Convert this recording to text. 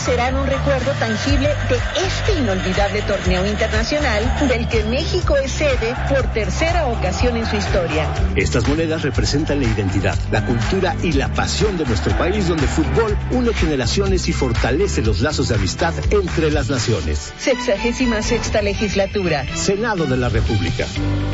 serán un recuerdo tangible de este inolvidable torneo internacional del que México es sede por tercera ocasión en su historia. Estas monedas representan la identidad, la cultura y la pasión de nuestro país, donde el fútbol une generaciones y fortalece los lazos de amistad entre las naciones. 66ª legislatura. Senado de la República.